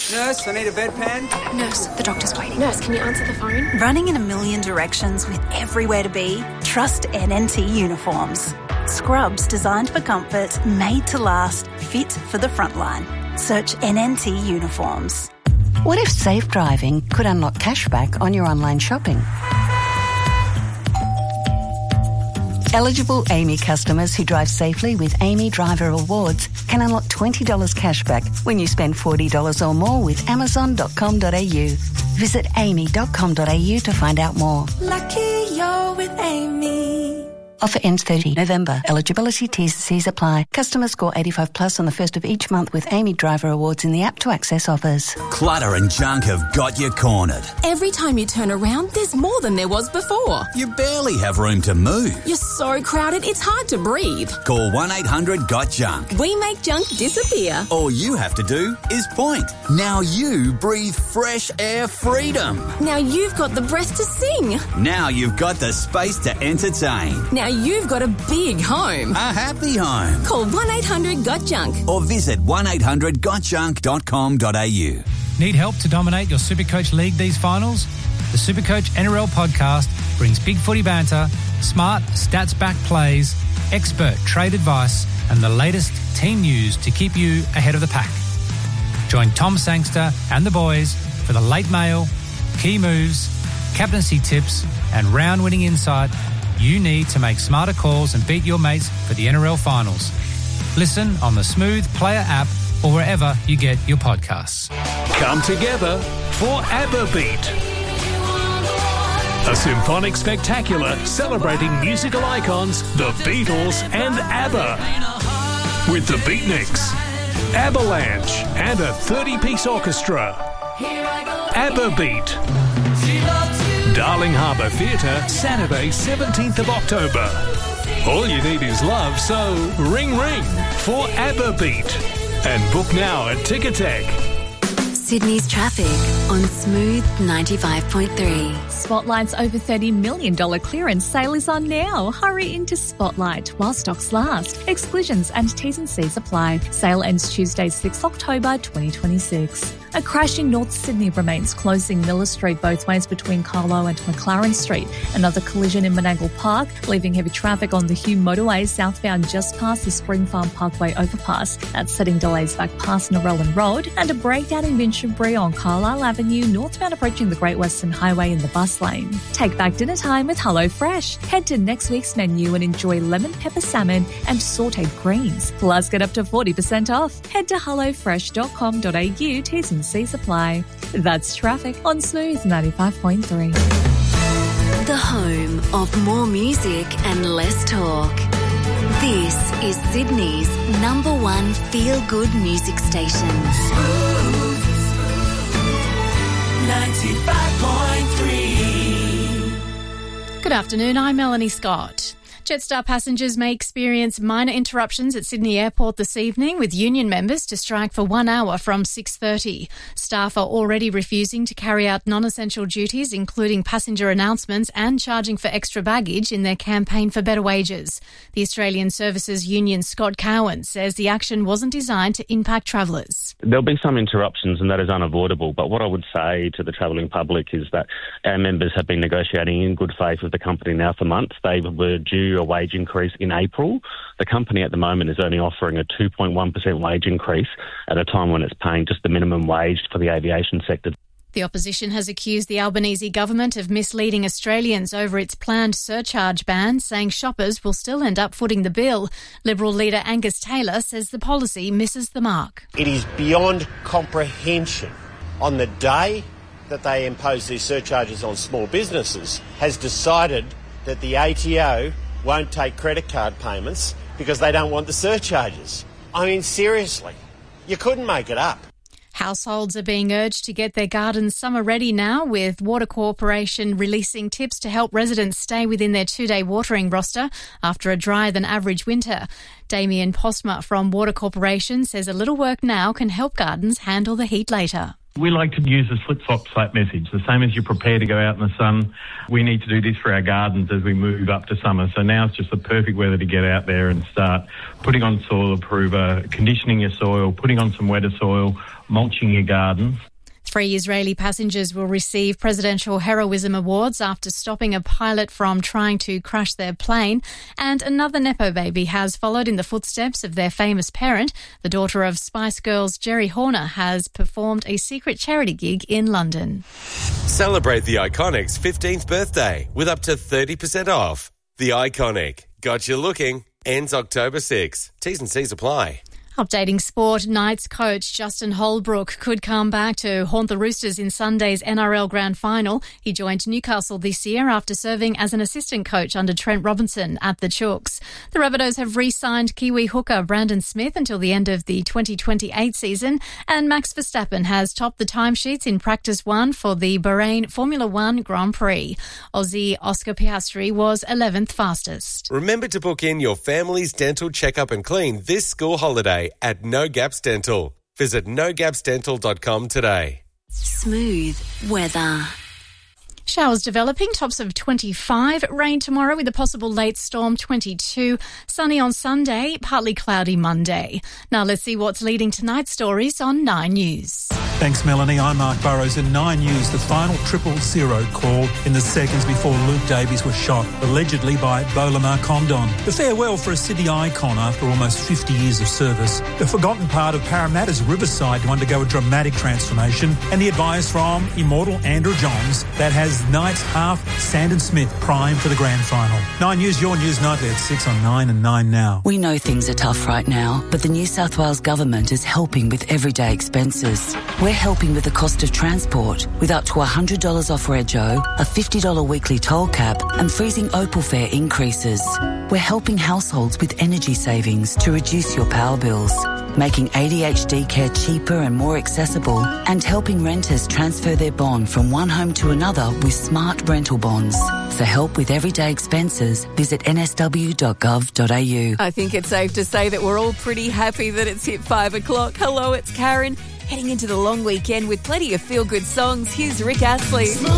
Nurse, I need a bedpan. Nurse, the doctor's waiting. Nurse, can you answer the phone? Running in a million directions with everywhere to be? Trust NNT Uniforms. Scrubs designed for comfort, made to last, fit for the frontline. Search NNT Uniforms. What if safe driving could unlock cashback on your online shopping? Eligible AAMI customers who drive safely with AAMI Driver Awards can unlock $20 cashback when you spend $40 or more with Amazon.com.au. Visit aami.com.au to find out more. Lucky you're with Amy. Offer ends 30 November. Eligibility T's and C's apply. Customers score 85 plus on the first of each month with AAMI Driver Awards in the app to access offers. Clutter and junk have got you cornered. Every time you turn around, there's more than there was before. You barely have room to move. You're so crowded, it's hard to breathe. Call 1-800-GOT-JUNK. We make junk disappear. All you have to do is point. Now you breathe fresh air freedom. Now you've got the breath to sing. Now you've got the space to entertain. Now you've got a big home. A happy home. Call 1-800-GOT-JUNK. Or visit 1-800-GOTJUNK.com.au. Need help to dominate your Supercoach League these finals? The Supercoach NRL podcast brings big footy banter, smart, stats-backed plays, expert trade advice, and the latest team news to keep you ahead of the pack. Join Tom Sangster and the boys for the late mail, key moves, captaincy tips, and round-winning insight you need to make smarter calls and beat your mates for the NRL finals. Listen on the Smooth Player app or wherever you get your podcasts. Come together for ABBA Beat, a symphonic spectacular celebrating musical icons, the Beatles and ABBA, with the Beatniks, Avalanche and a 30-piece orchestra. ABBA Beat, Darling Harbour Theatre, Saturday 17th of October. All you need is love, so ring ring for ABBA Beat. And book now at Ticketek. Sydney's traffic on Smooth 95.3. Spotlight's over $30 million clearance sale is on now. Hurry into Spotlight while stocks last. Exclusions and T's and C's apply. Sale ends Tuesday, 6 October 2026. A crash in North Sydney remains closing Miller Street both ways between Carlo and McLaren Street. Another collision in Menangle Park, leaving heavy traffic on the Hume motorway southbound just past the Spring Farm Parkway overpass. That's setting delays back past Narellan Road. And a breakdown in Minchinbury on Carlisle Avenue, northbound approaching the Great Western Highway in the bus lane. Take back dinner time with HelloFresh. Head to next week's menu and enjoy lemon pepper salmon and sautéed greens. Plus, get up to 40% off. Head to hellofresh.com.au. T's and C's apply. That's traffic on Smooth 95.3. The home of more music and less talk. This is Sydney's #1 feel-good music station. Smooth 95.3. Good afternoon, I'm Melanie Scott. Jetstar passengers may experience minor interruptions at Sydney Airport this evening, with union members to strike for 1 hour from 6:30. Staff are already refusing to carry out non-essential duties, including passenger announcements and charging for extra baggage in their campaign for better wages. The Australian Services Union Scott Cowan says the action wasn't designed to impact travellers. There'll be some interruptions and that is unavoidable, but what I would say to the travelling public is that our members have been negotiating in good faith with the company now for months. They were due a wage increase in April. The company at the moment is only offering a 2.1% wage increase at a time when it's paying just the minimum wage for the aviation sector. The opposition has accused the Albanese government of misleading Australians over its planned surcharge ban, saying shoppers will still end up footing the bill. Liberal leader Angus Taylor says the policy misses the mark. It is beyond comprehension on the day that they impose these surcharges on small businesses has decided that the ATO won't take credit card payments because they don't want the surcharges. I mean, seriously, you couldn't make it up. Households are being urged to get their gardens summer ready now, with Water Corporation releasing tips to help residents stay within their 2-day watering roster after a drier than average winter. Damien Postma from Water Corporation says a little work now can help gardens handle the heat later. We like to use the slip-slop message. The same as you prepare to go out in the sun, we need to do this for our gardens as we move up to summer. So now it's just the perfect weather to get out there and start putting on soil improver, conditioning your soil, putting on some wetter soil, mulching your gardens. 3 Israeli passengers will receive presidential heroism awards after stopping a pilot from trying to crash their plane. And another Nepo baby has followed in the footsteps of their famous parent. The daughter of Spice Girls, Jerry Horner, has performed a secret charity gig in London. Celebrate the Iconic's 15th birthday with up to 30% off. The Iconic. Got you looking. Ends October 6. T's and C's apply. Updating sport, Knights coach Justin Holbrook could come back to haunt the Roosters in Sunday's NRL Grand Final. He joined Newcastle this year after serving as an assistant coach under Trent Robinson at the Chooks. The Rabbitohs have re-signed Kiwi hooker Brandon Smith until the end of the 2028 season, and Max Verstappen has topped the timesheets in Practice 1 for the Bahrain Formula 1 Grand Prix. Aussie Oscar Piastri was 11th fastest. Remember to book in your family's dental checkup and clean this school holiday at No Gaps Dental. Visit nogapsdental.com today. Smooth weather. Showers developing, tops of 25. Rain tomorrow with a possible late storm, 22. Sunny on Sunday, partly cloudy Monday. Now let's see what's leading tonight's stories on 9 News. Thanks, Melanie. I'm Mark Burrows. In 9 News, the final 000 call in the seconds before Luke Davies was shot, allegedly by Bolamar Condon. The farewell for a city icon after almost 50 years of service. The forgotten part of Parramatta's Riverside to undergo a dramatic transformation. And the advice from immortal Andrew Johns that has Knights half Sandon Smith prime for the grand final. 9 News, your news nightly at 6 on 9 and 9 now. We know things are tough right now, but the New South Wales Government is helping with everyday expenses. We're helping with the cost of transport, with up to $100 off Rego, a $50 weekly toll cap, and freezing Opal fare increases. We're helping households with energy savings to reduce your power bills, making ADHD care cheaper and more accessible, and helping renters transfer their bond from one home to another with smart rental bonds. For help with everyday expenses, visit nsw.gov.au. I think it's safe to say that we're all pretty happy that it's hit 5 o'clock. Hello, it's Karen. Heading into the long weekend with plenty of feel-good songs. Here's Rick Astley.